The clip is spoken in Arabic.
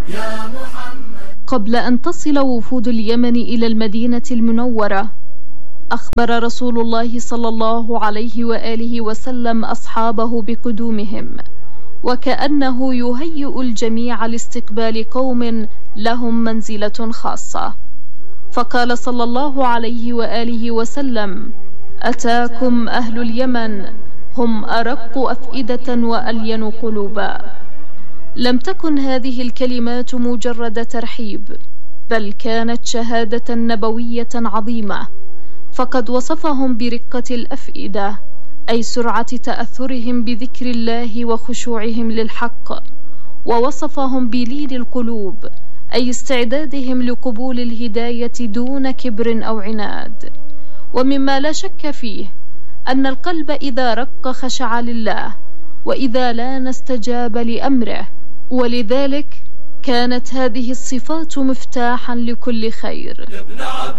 قبل أن تصل وفود اليمن إلى المدينة المنورة، أخبر رسول الله صلى الله عليه وآله وسلم أصحابه بقدومهم، وكأنه يهيئ الجميع لاستقبال قوم لهم منزلة خاصة. فقال صلى الله عليه وآله وسلم: أتاكم أهل اليمن، هم أرق أفئدة وألين قلوبا. لم تكن هذه الكلمات مجرد ترحيب، بل كانت شهادة نبوية عظيمة، فقد وصفهم برقة الأفئدة، أي سرعة تأثرهم بذكر الله وخشوعهم للحق، ووصفهم بلين القلوب، أي استعدادهم لقبول الهداية دون كبر أو عناد. ومما لا شك فيه أن القلب إذا رق خشع لله، وإذا لان استجاب لأمره، ولذلك كانت هذه الصفات مفتاحا لكل خير.